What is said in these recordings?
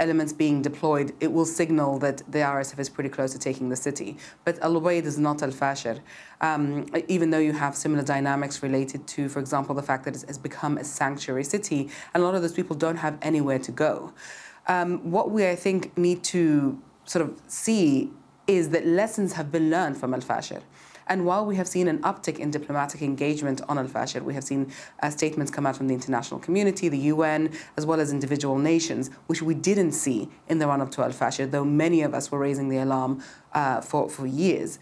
elements being deployed, it will signal that the RSF is pretty close to taking the city. But Al Ubaid is not Al Fashir, even though you have similar dynamics related to, for example, the fact that it has become a sanctuary city, and a lot of those people don't have anywhere to go. What we, I think, need to sort of see is that lessons have been learned from Al Fashir. And while we have seen an uptick in diplomatic engagement on Al Fashir, we have seen statements come out from the international community, the UN, as well as individual nations, which we didn't see in the run-up to Al Fashir, though many of us were raising the alarm for years.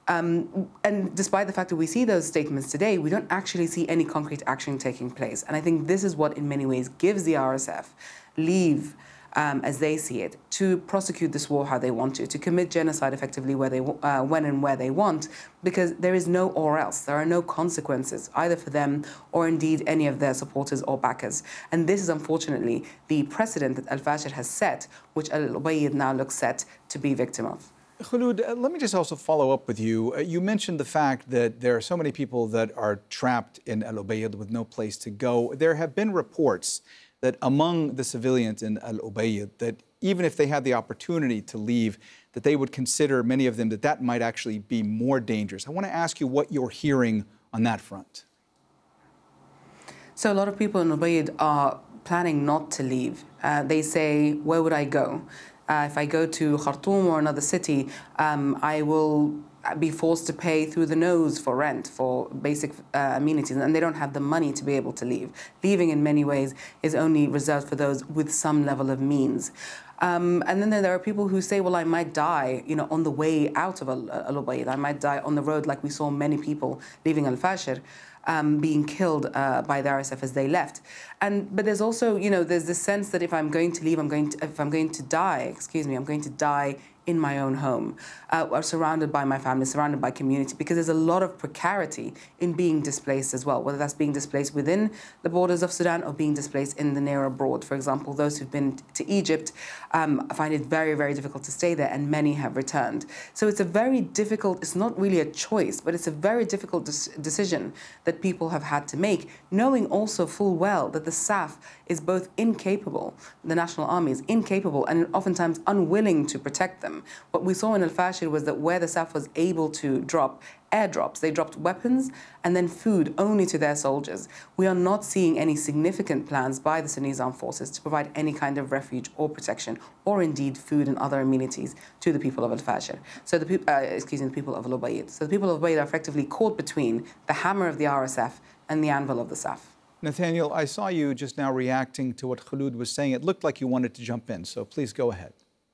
And despite the fact that we see those statements today, we don't actually see any concrete action taking place. And I think this is what, in many ways, gives the RSF leave, as they see it, to prosecute this war how they want to commit genocide effectively when and where they want, because there is no or else. There are no consequences, either for them or indeed any of their supporters or backers. And this is, unfortunately, the precedent that Al Fashir has set, which Al Ubaid now looks set to be victim of. Khulud, let me just also follow up with you. You mentioned the fact that there are so many people that are trapped in Al Ubaid with no place to go. There have been reports that among the civilians in Al Ubaid, that even if they had the opportunity to leave, that they would consider, many of them, that that might actually be more dangerous. I want to ask you what you're hearing on that front. So a lot of people in Al Ubaid are planning not to leave. They say, where would I go? If I go to Khartoum or another city, I will be forced to pay through the nose for rent, for basic amenities, and they don't have the money to be able to leave. Leaving, in many ways, is only reserved for those with some level of means. And then there are people who say, well, I might die, on the way out of Al Ubaid. I might die on the road, like we saw many people leaving Al Fashir, being killed by the RSF as they left. But there's also, there's this sense that if I'm going to leave, I'm going to die in my own home, or surrounded by my family, surrounded by community, because there's a lot of precarity in being displaced as well, whether that's being displaced within the borders of Sudan or being displaced in the near abroad. For example, those who've been to Egypt find it very, very difficult to stay there, and many have returned. So it's a very difficult, it's not really a choice, but it's a very difficult decision that people have had to make, knowing also full well that the SAF is both incapable, the National Army is incapable and oftentimes unwilling to protect them. What we saw in Al Fashir was that where the SAF was able to drop airdrops, they dropped weapons and then food only to their soldiers. We are not seeing any significant plans by the Sudanese armed forces to provide any kind of refuge or protection, or indeed food and other amenities to the people of Al Fashir. So the people of Al Ubaid. So the people of Al Ubaid are effectively caught between the hammer of the RSF and the anvil of the SAF. Nathaniel, I saw you just now reacting to what Khulud was saying. It looked like you wanted to jump in, so please go ahead.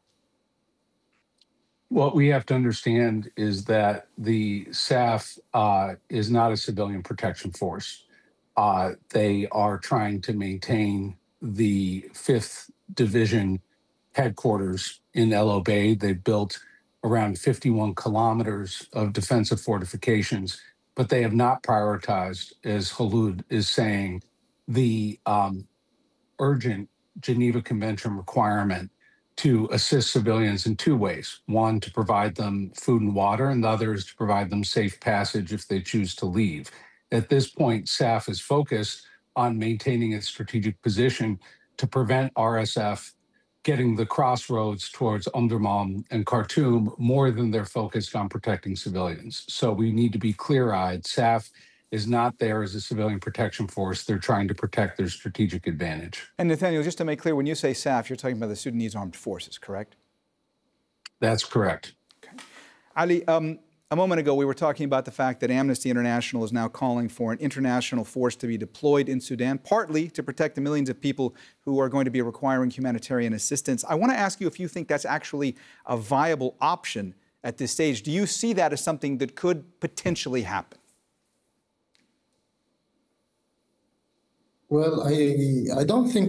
What we have to understand is that the SAF is not a civilian protection force. They are trying to maintain the 5th Division headquarters in El Obeid. They've built around 51 kilometers of defensive fortifications, but they have not prioritized, as Khulud is saying, the urgent Geneva Convention requirement to assist civilians in 2 ways. One, to provide them food and water, and the other is to provide them safe passage if they choose to leave. At this point, SAF is focused on maintaining its strategic position to prevent RSF getting the crossroads towards Omdurman and Khartoum more than they're focused on protecting civilians. So we need to be clear-eyed. SAF is not there as a civilian protection force. They're trying to protect their strategic advantage. And Nathaniel, just to make clear, when you say SAF, you're talking about the Sudanese Armed Forces, correct? That's correct. Okay. Ali, a moment ago, we were talking about the fact that Amnesty International is now calling for an international force to be deployed in Sudan, partly to protect the millions of people who are going to be requiring humanitarian assistance. I want to ask you if you think that's actually a viable option at this stage. Do you see that as something that could potentially happen? Well, I don't think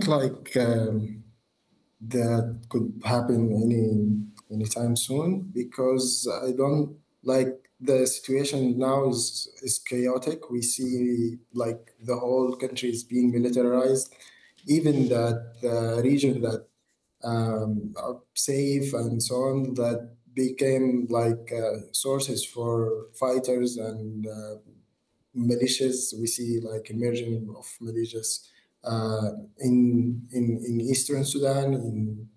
that could happen anytime soon, because I don't the situation now is chaotic. We see the whole country is being militarized, even that the region that are safe and so on, that became sources for fighters and militias. We see emerging of militias in eastern Sudan, in